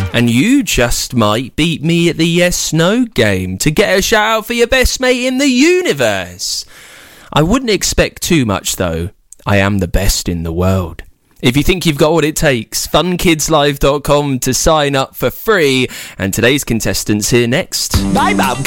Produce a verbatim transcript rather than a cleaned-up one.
And you just might beat me at the yes no game to get a shout out for your best mate in the universe. I wouldn't expect too much though. I am the best in the world. If you think you've got what it takes, fun kids live dot com to sign up for free. And today's contestants here next. My mum